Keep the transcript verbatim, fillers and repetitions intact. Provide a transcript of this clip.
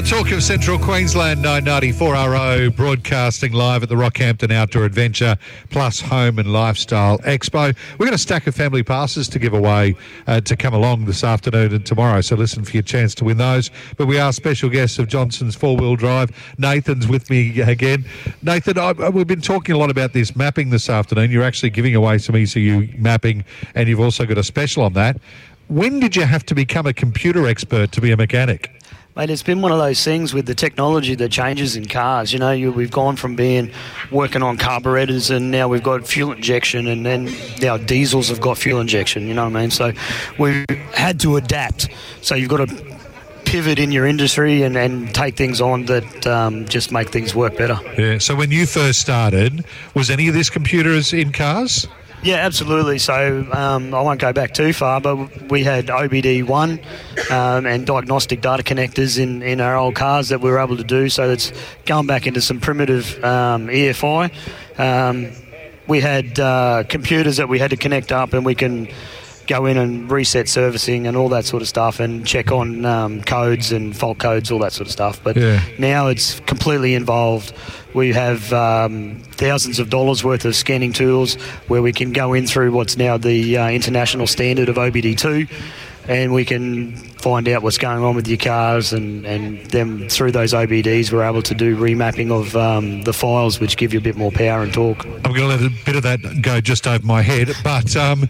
Talk of Central Queensland, nine ninety-four R O, broadcasting live at the Rockhampton Outdoor Adventure Plus Home and Lifestyle Expo. We've got a stack of family passes to give away uh, to come along this afternoon and tomorrow, so listen for your chance to win those. But we are special guests of Johnson's four-wheel drive. Nathan's with me again. Nathan, I, I, we've been talking a lot about this mapping this afternoon. You're actually giving away some E C U mapping, and you've also got a special on that. When did you have to become a computer expert to be a mechanic? Mate, it's been one of those things with the technology that changes in cars. You know, you, we've gone from being working on carburetors, and now we've got fuel injection, and then now diesels have got fuel injection, you know what I mean? So we've had to adapt. So you've got to pivot in your industry and, and take things on that um, just make things work better. Yeah, so when you first started, was any of this computers in cars? Yeah, absolutely. So um, I won't go back too far, but we had O B D one um, and diagnostic data connectors in, in our old cars that we were able to do. So it's going back into some primitive um, E F I. Um, we had uh, computers that we had to connect up, and we can go in and reset servicing and all that sort of stuff, and check on um, codes and fault codes, all that sort of stuff. But yeah. Now it's completely involved. We have um, thousands of dollars worth of scanning tools where we can go in through what's now the uh, international standard of O B D two, and we can find out what's going on with your cars, and, and then through those O B Ds we're able to do remapping of um, the files, which give you a bit more power and torque. I'm going to let a bit of that go just over my head, but um,